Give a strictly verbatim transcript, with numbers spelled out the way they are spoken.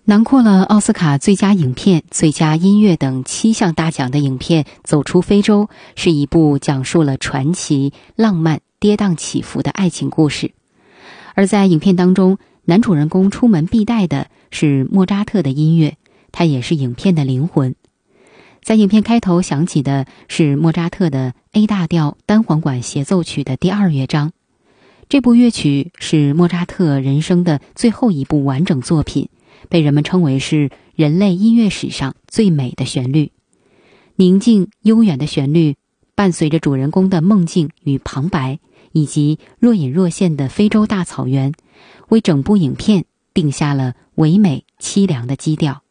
囊括了奥斯卡最佳影片、最佳音乐等七项大奖的影片《走出非洲》是一部讲述了传奇、浪漫、跌宕起伏的爱情故事。而在影片当中，男主人公出门必带的是莫扎特的音乐，它也是影片的灵魂。在影片开头响起的是莫扎特的 A 大调单簧管协奏曲的第二乐章。这部乐曲是莫扎特人生的最后一部完整作品，被人们称为是人类音乐史上最美的旋律。宁静悠远的旋律伴随着主人公的梦境与旁白，以及若隐若现的非洲大草原，为整部影片定下了唯美凄凉的基调。